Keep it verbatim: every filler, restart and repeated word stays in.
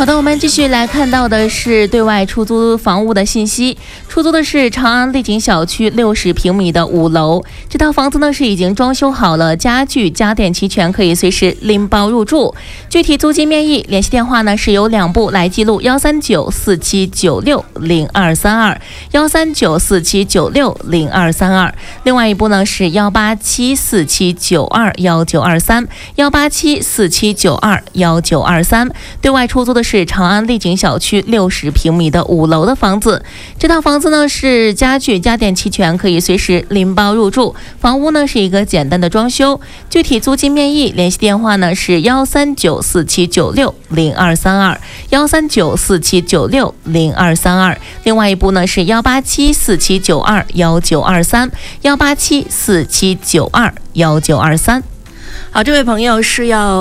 好的，我们继续来看到的是对外出租房屋的信息。出租的是长安丽景小区六十平米的五楼，这套房子呢是已经装修好了，家具家电齐全，可以随时拎包入住。具体租金面议，联系电话呢是有两部来记录：幺三九四七九六零二三二，幺三九四七九六零二三二。另外一部呢是幺八七四七九二幺九二三，幺八七四七九二幺九二三。对外出租的是长安丽景小区六十平米的五楼的房子，这套房子呢是家具家电齐全，可以随时拎包入住。房屋呢是一个简单的装修，具体租金面议，联系电话呢是幺三九四七九六零二三二，幺三九四七九六零二三二。另外一部呢是幺八七四七九二幺九二三，幺八七四七九二幺九二三。 好，这位朋友是要